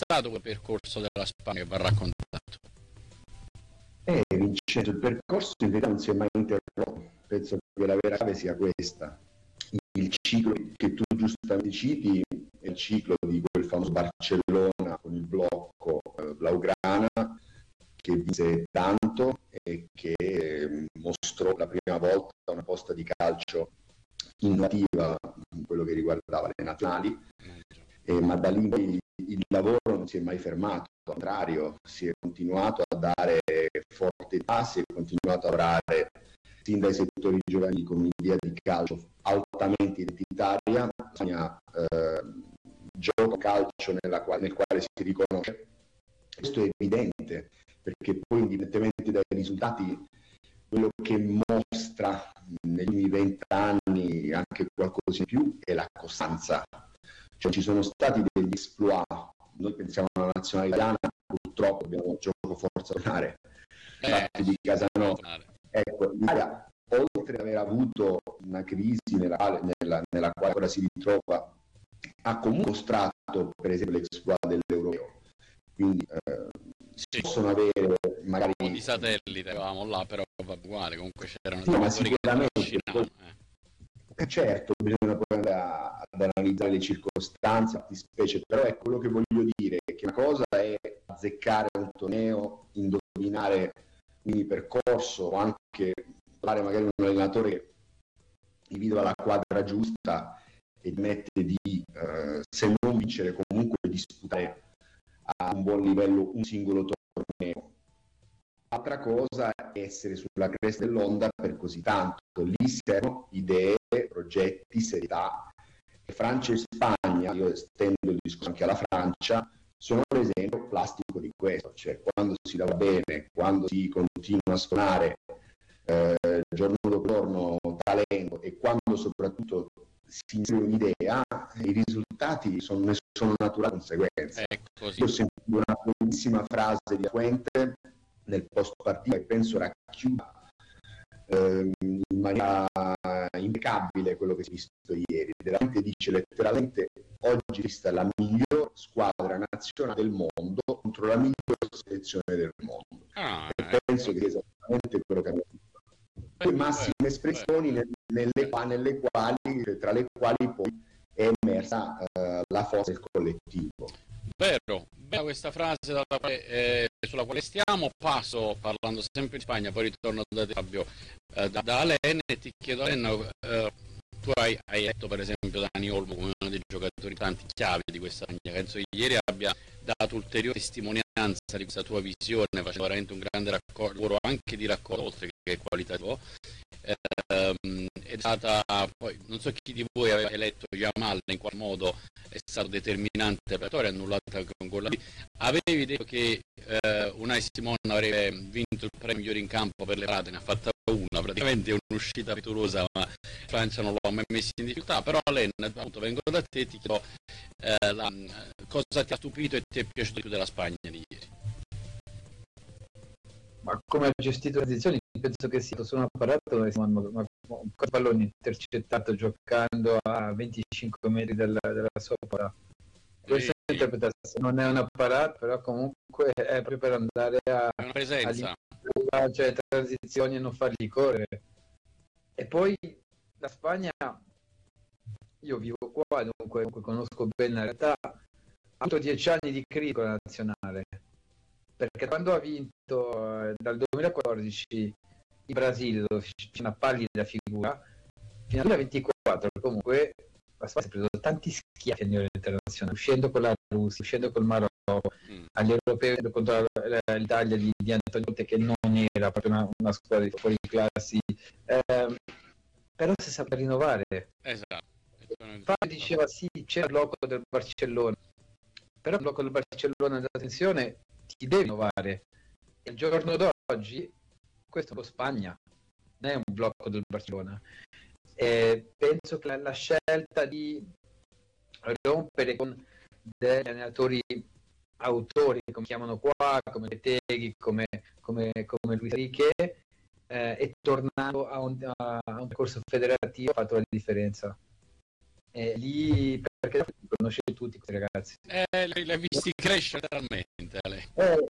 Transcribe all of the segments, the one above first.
stato quel percorso della Spagna che va raccontato? Vincenzo, il percorso in verità non si è mai interrotto. Penso che la vera chiave sia questa. Il ciclo che tu giustamente citi è il ciclo di quel famoso Barcellona con il blocco blaugrana, che vinse tanto e che mostrò la prima volta una posta di calcio innovativa in quello che riguardava le nazionali, ma da lì il lavoro non si è mai fermato, al contrario, si è continuato a dare forte età, si è continuato a lavorare sin dai settori giovanili con un'idea di calcio altamente identitaria. Spagna gioca calcio nel quale si riconosce. Questo è evidente, perché poi indipendentemente dai risultati, quello che mostra negli ultimi 20 anni, anche qualcosa in più, è la costanza. Cioè, ci sono stati degli exploit. Noi pensiamo alla nazionale italiana, purtroppo abbiamo gioco forza tonare, fatti di Casanova. Ecco, l'Italia, oltre ad aver avuto una crisi nella quale ora si ritrova, ha comunque mostrato, per esempio, l'exploit dell'Europeo. Quindi si possono avere magari un po' di satellite, eravamo là, però va uguale, comunque c'erano sì, ma sicuramente certo, bisogna poi andare ad analizzare le circostanze, specie, però è quello che voglio dire, che una cosa è azzeccare un torneo, indovinare il percorso, o anche trovare magari un allenatore che individua la quadra giusta e mette di, se non vincere, comunque disputare a un buon livello un singolo torneo. Altra cosa è essere sulla cresta dell'onda per così tanto. Lì servono idee, progetti, serietà. Francia e Spagna, io estendo il discorso anche alla Francia, sono l'esempio plastico di questo. Cioè, quando si lavora bene, quando si continua a suonare giorno dopo giorno talento, e quando soprattutto si insegue un'idea, i risultati ne sono naturali conseguenze. Io ho sentito una bellissima frase di Fuente nel post partita e penso racchiuda in maniera impeccabile quello che si è visto ieri. Veramente dice letteralmente: oggi questa è la miglior squadra nazionale del mondo contro la miglior selezione del mondo. E penso che sia esattamente quello che abbiamo visto. Poi massime espressioni tra le quali poi è emersa la forza del collettivo. Vero, bella questa frase sulla quale stiamo. Passo, parlando sempre di Spagna, poi ritorno da te, Fabio, da Alen, e ti chiedo, Alen, tu hai detto per esempio Dani Olmo come uno dei giocatori tanti chiavi di questa Spagna, penso ieri abbia dato ulteriore testimonianza di questa tua visione, facendo veramente un grande lavoro anche di raccordo, oltre che qualitativo. È stata, poi non so chi di voi aveva eletto Yamal, in qual modo è stato determinante per la vittoria, annullata con gol. Avevi detto che Unai Simon avrebbe vinto il premio migliore in campo per le parate, ne ha fatta una, praticamente è un'uscita pericolosa, ma Francia non l'ha mai messo in difficoltà. Però Len, appunto, vengo da te, ti chiedo cosa ti ha stupito e ti è piaciuto di più della Spagna di ieri? Ma come ha gestito le transizioni? Penso che sia solo un apparato, un pallone intercettato giocando a 25 metri dalla sua porta. Questa interpretazione non è un apparato, però comunque è proprio per andare a una presenza, cioè transizioni e non farli correre. E poi la Spagna, io vivo qua, dunque conosco bene la realtà, ha avuto 10 anni di crisi con la nazionale, perché quando ha vinto dal 2014 in Brasile, dove c'è una pallida figura, fino al 2024 comunque la Spagna si è preso tanti schiaffi a livello internazionale, uscendo con la Russia, uscendo col Marocco, agli europei contro l'Italia di Antonio Conte, che non era proprio una squadra di fuori classi, però si sa rinnovare. Esatto. Fabio diceva sì, c'era il blocco del Barcellona, però il blocco del Barcellona attenzione, ti devi rinnovare. E il giorno d'oggi questo è un po' Spagna, non è un blocco del Barcellona. Penso che la scelta di rompere con degli allenatori autori, come chiamano qua, come Retegui, come Luis Enrique, e tornando a un percorso federativo ha fatto la differenza. lì, perché li conosci tutti questi ragazzi. Li hai visti crescere talmente, Ale.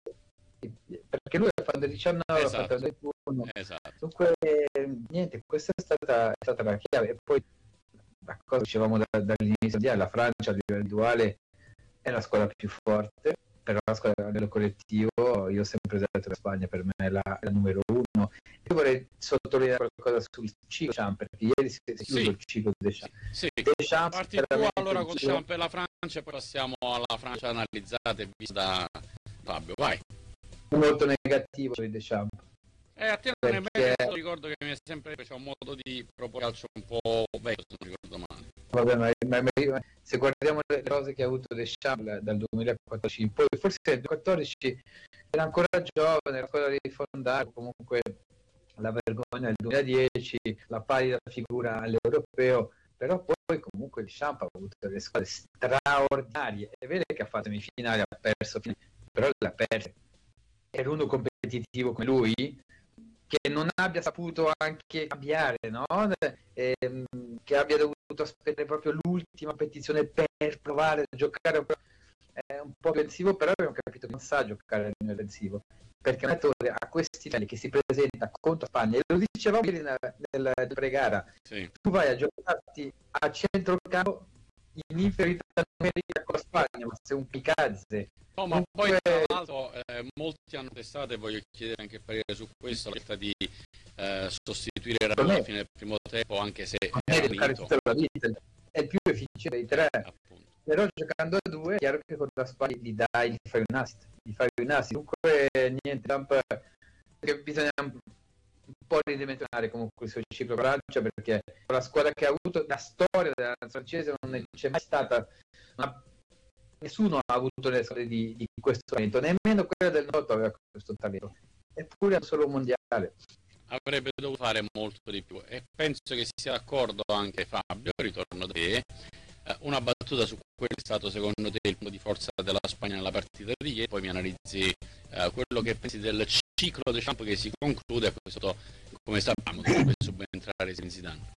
Perché lui ha fatto 19, Esatto. ha fatto 21. Esatto. Dunque, niente, questa è stata la chiave. E poi, la cosa dicevamo dall'inizio, la Francia a livello individuale è la squadra più forte, però la squadra a livello collettivo, io ho sempre detto che la Spagna per me è la numero uno. Io vorrei sottolineare qualcosa sul ciclo Deschamps, perché ieri si è chiuso il ciclo Deschamps. Sì. Deschamps Parti tu allora con Deschamps per la Francia e poi passiamo alla Francia analizzata e vista da Fabio, vai. Molto negativo di Deschamps. A te non è merito, ricordo che mi è sempre c'è un modo di proporre calcio un po' vecchio, se non ricordo male. Vabbè, ma se guardiamo le cose che ha avuto Deschamps dal 2014 in poi, forse nel 2014 era ancora giovane, era ancora da rifondare, comunque la vergogna del 2010, la pallida figura all'europeo, però poi comunque Deschamps ha avuto delle squadre straordinarie. È vero che ha fatto semifinali, ha perso, però l'ha persa. Era uno competitivo come lui, che non abbia saputo anche cambiare, no? Che abbia dovuto aspettare proprio l'ultima competizione per provare a giocare. È un po' offensivo, però abbiamo capito che non sa giocare a livello offensivo, perché un attore a questi livelli che si presenta contro Spagna, e lo dicevamo ieri nel pre-gara, sì. Tu vai a giocarti a centrocampo in inferiorità numerica con la Spagna, ma sei un picazze. No, ma poi tra l'altro molti hanno testato, e voglio chiedere anche il parere su questo, la scelta di sostituire Rabiot alla fine del primo tempo, anche se è il più efficiente dei tre. Appunto. Però giocando a due è chiaro che con la Spagna gli fai un assist. Dunque niente, Trump, che bisogna un po' ridimensionare comunque il suo ciclo Francia, perché con la squadra che ha avuto, la storia della francese non c'è mai stata nessuno ha avuto le storie di questo talento, nemmeno quella del Notto aveva questo talento, eppure è solo un mondiale. Avrebbe dovuto fare molto di più, e penso che sia d'accordo anche Fabio. Ritorno da te, una battuta su quello che è stato secondo te il punto di forza della Spagna nella partita di ieri, poi mi analizzi quello che pensi del ciclo Deschamps che si conclude, e poi sotto, come sappiamo, dovrebbe subentrare Zidane.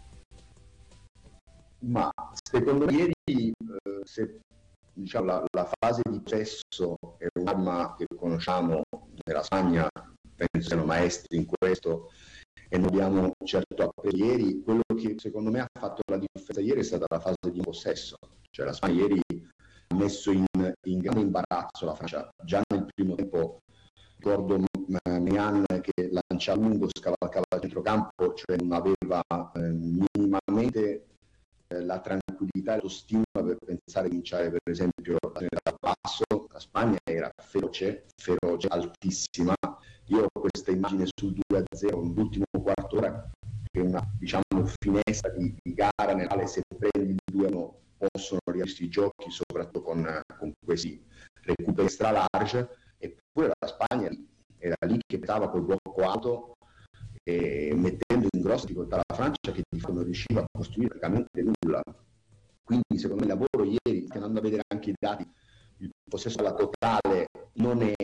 Ma secondo me ieri se diciamo la fase di possesso è un'arma che conosciamo nella Spagna, penso siano maestri in questo e non abbiamo certo appreso ieri. Quello che secondo me ha fatto la differenza ieri è stata la fase di possesso, cioè la Spagna ieri ha messo in grande imbarazzo la Francia già nel primo tempo. Ricordo Mian che lanciava lungo, scavalcava il centrocampo, cioè non aveva minimamente la tranquillità e lo stimolo per pensare di vincere, per esempio dal basso. La Spagna era feroce, altissima. Io ho questa immagine sul 2-0 l'ultimo quarto d'ora, che è una finestra di gara nella quale se prendi il 2-1 possono riaprirsi i giochi, soprattutto con questi recuperi extra large. Eppure la Spagna era lì che stava col blocco alto e mettendo in grossa difficoltà la Francia, che di fatto non riusciva a costruire praticamente nulla. Quindi secondo me il lavoro ieri, andando a vedere anche i dati, il possesso alla totale non è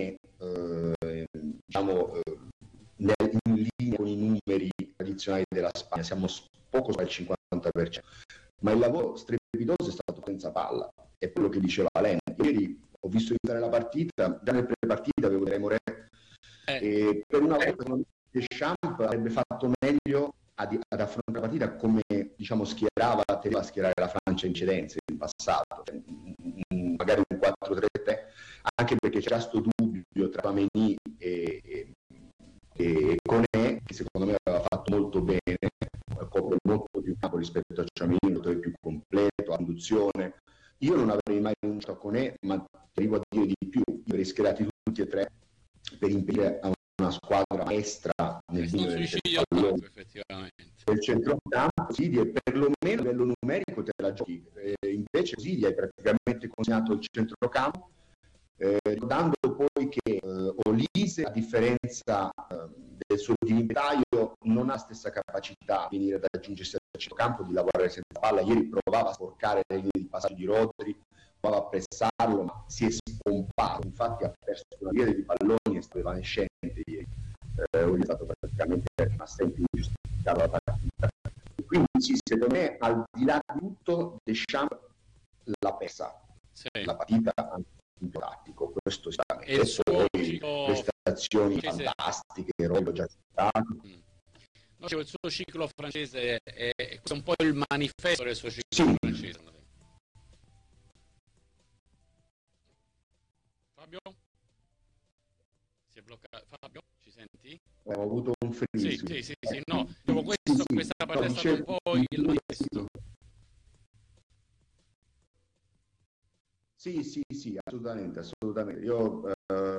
in linea con i numeri tradizionali della Spagna, siamo poco sopra il 50%, ma il lavoro strepitoso è stato senza palla, è quello che diceva Alen. Ieri ho visto iniziare la partita, già nel pre-partita avevo Remore, e per una volta Deschamps avrebbe fatto meglio ad affrontare la partita come tendeva a schierare la Francia in eccedenza in passato, magari un 4-3-3, anche perché c'era questo dubbio tra Pameni e Koné, che secondo me aveva fatto molto bene, copre molto più campo rispetto a Tchouaméni, molto più completo, a conduzione. Io non avrei mai rinunciato a Koné, ma ti arrivo a dire di più, io avrei schierati tutti e tre per impedire a una squadra maestra nel del centrocampo, sì, e perlomeno a livello numerico te la giochi. Invece così gli hai praticamente consegnato il centrocampo, ricordando poi che Olise, a differenza del suo dirimpetaio, non ha la stessa capacità di venire ad aggiungersi al centrocampo, di lavorare senza palla. Ieri provava a sporcare le linee di passaggio di Rodri, provava a pressarlo, ma si è spompato, infatti ha perso una via di palloni, è stato evanescente ieri. È stato praticamente assente, ingiustificato la partita. Quindi sì, secondo me al di là di tutto Deschamps l'ha persa la partita anche in tattico, questo sicuramente. E il suo poi prestazioni fantastiche, l'ho già citato. No, il suo ciclo francese è un po' il manifesto del suo ciclo francese. Fabio? Si è bloccato. Fabio, ci senti? Ho avuto un freeze. Sì, no, dopo questo, questa parte è stata un po' il manifesto. Sì, assolutamente. Io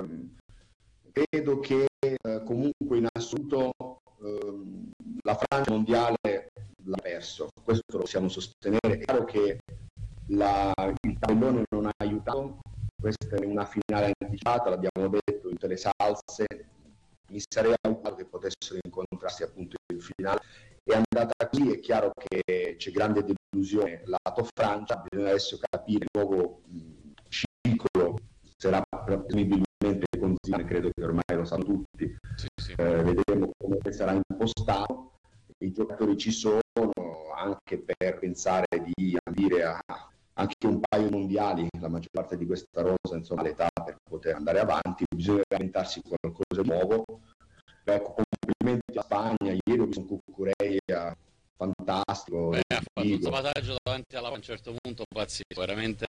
credo che comunque in assoluto la Francia mondiale l'ha perso, questo lo possiamo sostenere. È chiaro che il tabellone non ha aiutato, questa è una finale anticipata, l'abbiamo detto, tutte le salse, mi sarei augurato che potessero incontrarsi appunto in finale. È andata così, è chiaro che c'è grande delusione lato Francia, bisogna adesso capire il nuovo ciclo sarà presumibilmente con Zidane, credo che ormai lo sanno tutti. Sì. Vedremo come sarà impostato, i giocatori ci sono anche per pensare di ambire a anche un paio di mondiali, la maggior parte di questa rosa insomma l'età per poter andare avanti, bisogna inventarsi qualcosa di nuovo. Ecco, complimenti a Spagna, ieri ho visto un Cucurella fantastico. Ha fatto un salvataggio davanti alla a un certo punto pazzesco, veramente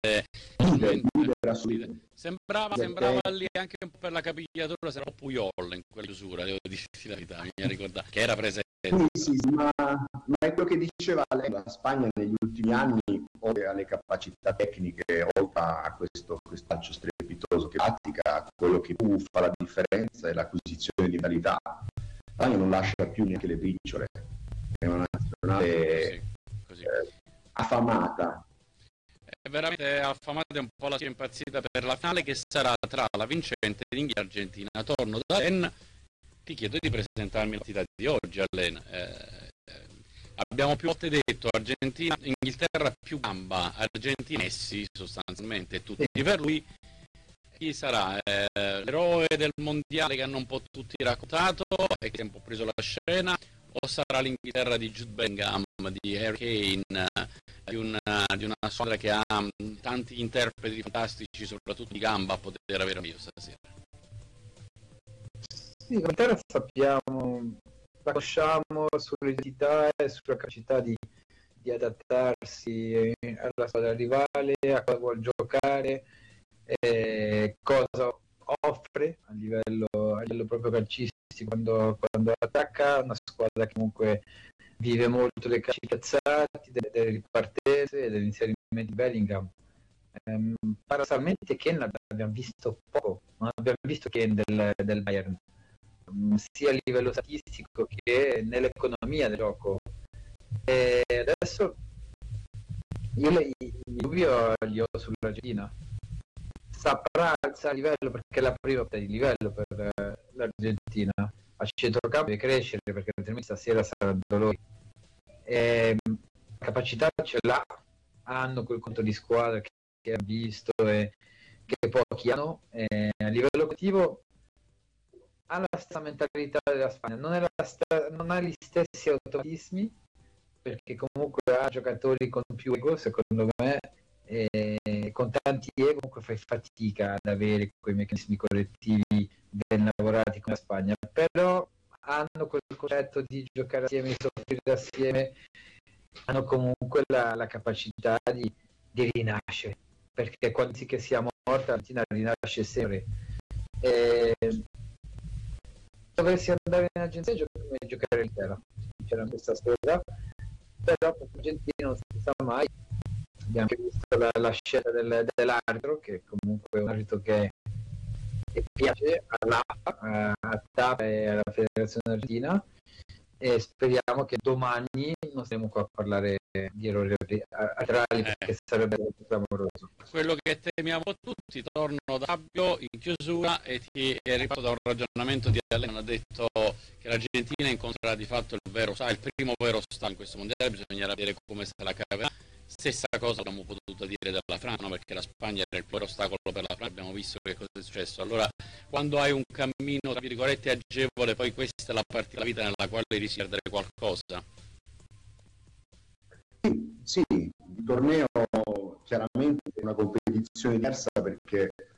sembrava lì anche un po' per la capigliatura, sembrava Puyol in quella chiusura, devo dirti la verità, mi ricorda che era presente. Sì, ma è quello che diceva lei, la Spagna negli ultimi anni, oltre alle capacità tecniche, oltre a questo calcio strepitoso che pratica, quello che fa la differenza è l'acquisizione di qualità. La Spagna non lascia più neanche le briciole, è una nazionale così. Affamata. È veramente affamata, è un po' la sua impazzita per la finale che sarà tra la vincente di Inghilterra e Argentina. Torno da Len, ti chiedo di presentarmi la partita di oggi, Len. Abbiamo più volte detto Argentina, Inghilterra più gamba, Argentina Messi sostanzialmente, tutti per lui. Chi sarà l'eroe del mondiale che hanno un po' tutti raccontato e che ha un po' preso la scena, o sarà l'Inghilterra di Jude Bellingham, di Harry Kane, di una squadra che ha tanti interpreti fantastici, soprattutto di gamba, a poter avere meglio stasera? Sì, l'Inghilterra sappiamo, la conosciamo sull'identità e sulla capacità di adattarsi alla squadra rivale, a cosa vuol giocare, cosa offre a livello proprio calcistico quando attacca. Una squadra che comunque vive molto dei calci piazzati, delle ripartenze e degli inserimenti di Bellingham. Paradossalmente Kane abbiamo visto poco, non abbiamo visto Kane del Bayern, sia a livello statistico che nell'economia del gioco. E adesso io i dubbi li ho sull'Argentina. Saprà alzare il livello, perché è la prima di livello per l'Argentina. A centrocampo deve crescere, perché altrimenti stasera sarà dolore. La capacità ce l'ha, hanno quel conto di squadra che ha visto e che pochi hanno. A livello collettivo ha la stessa mentalità della Spagna, non ha gli stessi automatismi, perché comunque ha giocatori con più ego, secondo me, e con tanti ego comunque fai fatica ad avere quei meccanismi collettivi ben lavorati con la Spagna, però hanno quel concetto di giocare assieme, di soffrire assieme, hanno comunque la capacità di rinascere, perché quando sì che sia morta, l'Argentina rinasce sempre. Dovessi andare in agenzia e giocare l'Inghilterra, c'era questa storia, però per l'Argentina non si sa mai. Abbiamo anche visto la scelta dell'arbitro, che comunque è un arbitro che piace all'AFA, a TAP e alla Federazione Argentina, e speriamo che domani non stiamo qua a parlare di errori arbitrali, perché sarebbe clamoroso. Quello che temiamo tutti. Torno da Fabio in chiusura e ti riparto da un ragionamento di Allen. Ha detto che l'Argentina incontrerà di fatto il primo vero ostacolo in questo mondiale, bisognerà vedere come se la caverà. Stessa cosa abbiamo potuto dire della Francia, no? Perché la Spagna era il vero ostacolo per la Francia, abbiamo visto che cosa è successo. Allora, quando hai un cammino tra virgolette agevole, poi questa è la parte della vita nella quale rischi di perdere qualcosa. Sì, il torneo chiaramente è una competizione diversa perché